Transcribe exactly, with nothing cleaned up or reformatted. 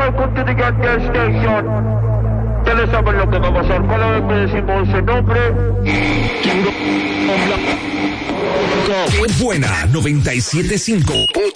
welcome to the Get Gas Station. Ustedes saben lo que va a pasar. Cada vez que decimos ese nombre. ¡Qué buena! noventa y siete punto cinco